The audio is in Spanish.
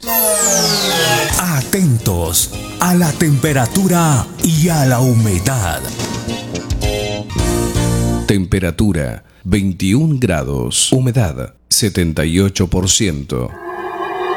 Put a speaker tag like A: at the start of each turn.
A: Atentos a la temperatura y a la humedad. Temperatura 21 grados, humedad 78%.